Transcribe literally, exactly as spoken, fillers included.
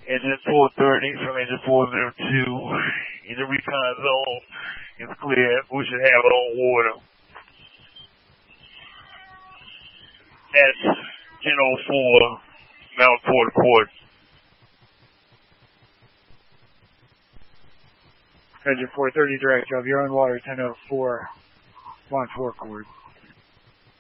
Engine four thirty from engine four oh two. In the recon zone. It's clear. We should have it on water. That's ten oh four, Mount Port Court. Engine four thirty, direct job. You're on water, ten oh four, Mount Port Court.